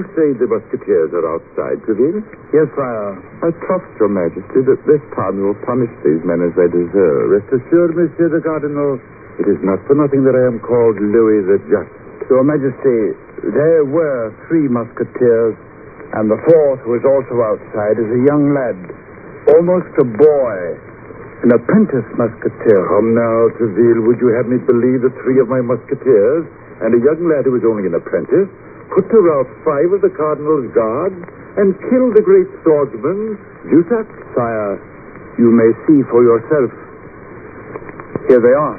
You say the musketeers are outside, Treville? Yes, sire. I trust your majesty that this time you will punish these men as they deserve. Rest assured, Monsieur the Cardinal, it is not for nothing that I am called Louis the Just. Your majesty, there were 3 musketeers, and the 4th, who is also outside, is a young lad, almost a boy, an apprentice musketeer. Come now, Treville, would you have me believe that 3 of my musketeers and a young lad who is only an apprentice put to rout 5 of the Cardinal's guards and kill the great swordsman, Jussac? Sire, you may see for yourself. Here they are.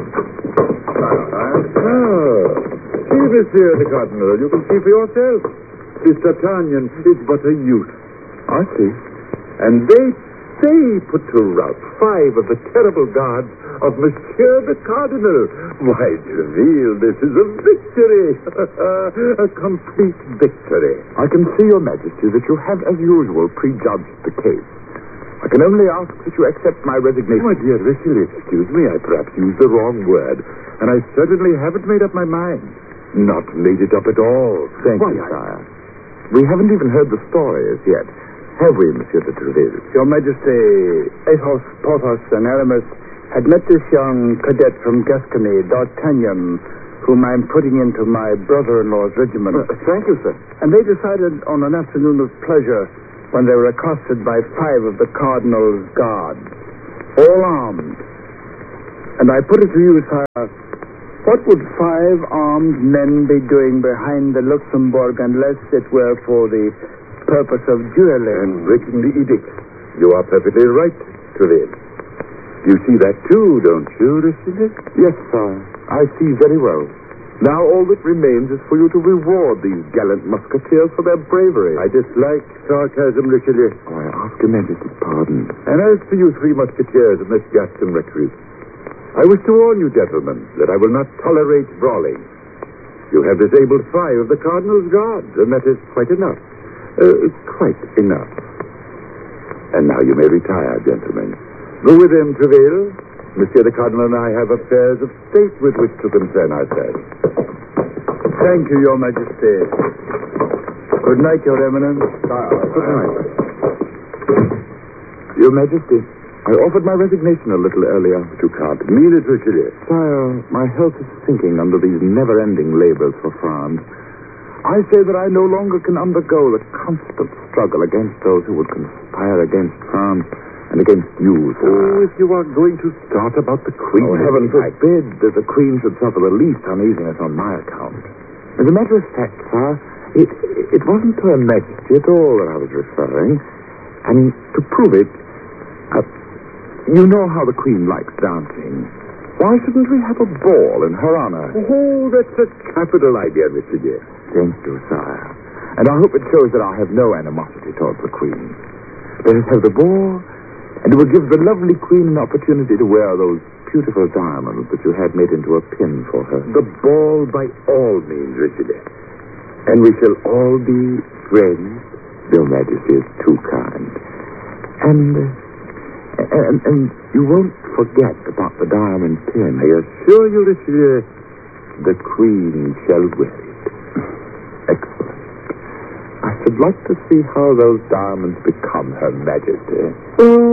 See, Monsieur the Cardinal, you can see for yourself. This D'Artagnan is but a youth. I see. And they put to rout 5 of the terrible guards of Monsieur the Cardinal. Why, Treville, this is a victory. A complete victory. I can see, your majesty, that you have, as usual, prejudged the case. I can only ask that you accept my resignation. My dear Richelieu, excuse me, I perhaps used the wrong word, and I certainly haven't made up my mind. Not made it up at all. Thank you, sire. We haven't even heard the story as yet. Have we, Monsieur de Treville? Your majesty, Athos, Porthos, and Aramis had met this young cadet from Gascony, D'Artagnan, whom I'm putting into my brother-in-law's regiment. Thank you, sir. And they decided on an afternoon of pleasure when they were accosted by 5 of the Cardinal's guards, all armed. And I put it to you, sire, what would 5 armed men be doing behind the Luxembourg unless it were for the purpose of dueling? And breaking the edict. You are perfectly right, Treville. You see that too, don't you, Richelieu? Yes, sire. I see very well. Now all that remains is for you to reward these gallant musketeers for their bravery. I dislike sarcasm, Richelieu. Oh, I ask your majesty's pardon. And as for you 3 musketeers in this Gascon recruit, I wish to warn you, gentlemen, that I will not tolerate brawling. You have disabled 5 of the Cardinal's guards, and that is quite enough. Quite enough. And now you may retire, gentlemen. Go with him, Treville. Monsieur the Cardinal and I have affairs of state with which to concern ourselves. Thank you, your majesty. Good night, your eminence. Good night. Your majesty, I offered my resignation a little earlier. But you can't mean it, Richelieu. Sire, my health is sinking under these never-ending labors for France. I say that I no longer can undergo the constant struggle against those who would conspire against France and against you, sir. Oh, if you are going to start about the Queen... Oh, heaven forbid that the Queen should suffer the least uneasiness on my account. As a matter of fact, sir, it wasn't to Her Majesty at all that I was referring. And to prove it, you know how the Queen likes dancing. Why shouldn't we have a ball in her honor? Oh, that's a capital idea, Mr. J. Thank you, sire. And I hope it shows that I have no animosity towards the Queen. Let us have the ball, and it will give the lovely Queen an opportunity to wear those beautiful diamonds that you had made into a pin for her. The ball by all means, Richelieu. And we shall all be friends. Your Majesty is too kind. And you won't forget about the diamond pin. I assure you, Richelieu, the Queen shall wear it. Excellent. I should like to see how those diamonds become Her Majesty.